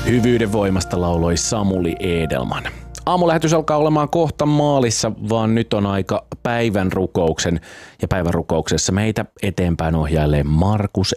Hyvyyden voimasta lauloi Samuli Edelman. Aamulähetys alkaa olemaan kohta maalissa, vaan nyt on aika päivän rukouksen. Ja päivän rukouksessa meitä eteenpäin ohjailee Markus